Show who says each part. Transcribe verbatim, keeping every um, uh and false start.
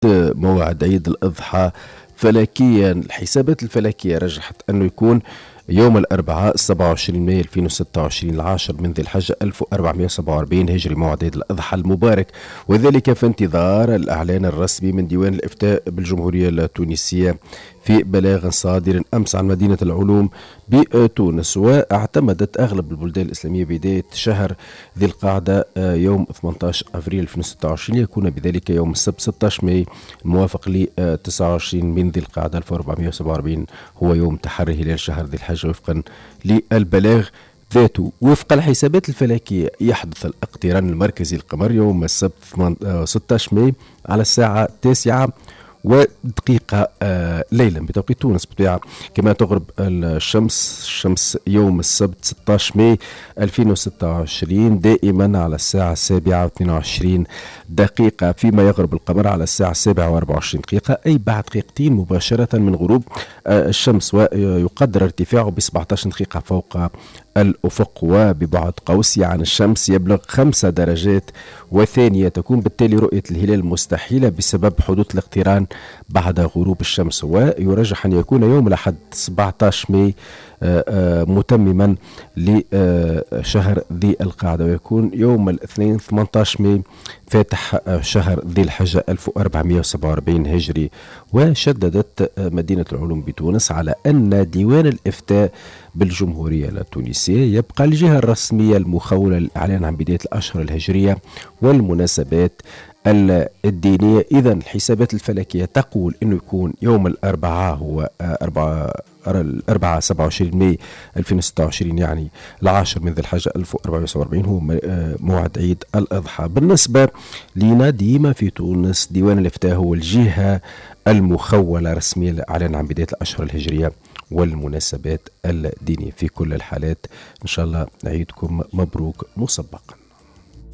Speaker 1: موعد عيد الأضحى فلكيا. الحسابات الفلكية رجحت أنه يكون يوم الأربعاء سبعة وعشرين مايو ألفين وستة وعشرين العاشر من ذي الحجة ألف وأربعمائة وسبعة وأربعين هجري موعد عيد الأضحى المبارك، وذلك في انتظار الإعلان الرسمي من ديوان الإفتاء بالجمهورية التونسية في بلاغ صادر أمس عن مدينة العلوم بتونس. واعتمدت أغلب البلدان الإسلامية بداية شهر ذي القعدة يوم ثمانية عشر أفريل ألفين وستة وعشرين يكون بذلك يوم السبت ستة عشر مايو الموافق ل تسعة وعشرين من ذي القعدة ألف وأربعمائة وسبعة وأربعين هو يوم تحري هلال شهر ذي الحجة وفقا للبلاغ ذاته. وفق الحسابات الفلكية يحدث الاقتران المركزي القمر يوم السبت ستة عشر مايو على الساعة التاسعة ودقيقة آه ليلا بتوقيت تونس بطبيعة، كما تغرب الشمس الشمس يوم السبت ستة عشر مايو ألفين وستة وعشرين دائما على الساعة السابعة واثنين وعشرين دقيقة، فيما يغرب القمر على الساعة السابعة وأربعة وعشرين دقيقة أي بعد دقيقتين مباشرة من غروب آه الشمس، ويقدر ارتفاعه ب سبعة عشر دقيقة فوق الأفق وببعد قوسي عن الشمس يبلغ خمسة درجات، وثانية تكون بالتالي رؤية الهلال مستحيلة بسبب حدوث الاقتران بعد غروب الشمس. ويرجح أن يكون يوم الأحد سبعة عشر مايو متمما لشهر ذي القعدة، ويكون يوم الاثنين ثمانية عشر مايو فاتح شهر ذي الحجة ألف وأربعمائة وسبعة وأربعين هجري. وشددت مدينة العلوم بتونس على أن ديوان الإفتاء بالجمهورية التونسية يبقى الجهة الرسمية المخولة للإعلان عن بداية الأشهر الهجرية والمناسبات الدينية. إذن الحسابات الفلكية تقول أنه يكون يوم الأربعاء هو أربعة الأربعاء سبعة وعشرين مايو ألفين وستة وعشرين يعني العاشر من ذي الحجة ألف وأربعمائة وسبعة وأربعين هو موعد عيد الأضحى. بالنسبة لنا ديما في تونس ديوان الإفتاء هو الجهة المخولة رسميا للإعلان عن بداية الأشهر الهجرية والمناسبات الدينية. في كل الحالات إن شاء الله عيدكم مبروك مسبقا.